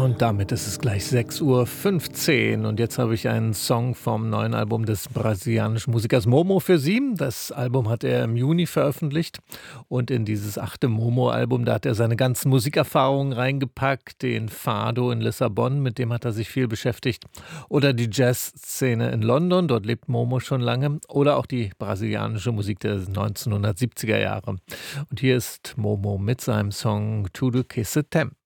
Und damit ist es gleich 6:15 Uhr und jetzt habe ich einen Song vom neuen Album des brasilianischen Musikers Momo für Sie. Das Album hat er im Juni veröffentlicht und in dieses 8. Momo-Album, da hat er seine ganzen Musikerfahrungen reingepackt, den Fado in Lissabon, mit dem hat er sich viel beschäftigt, oder die Jazzszene in London, dort lebt Momo schon lange, oder auch die brasilianische Musik der 1970er Jahre. Und hier ist Momo mit seinem Song Tudo Que Se Tem.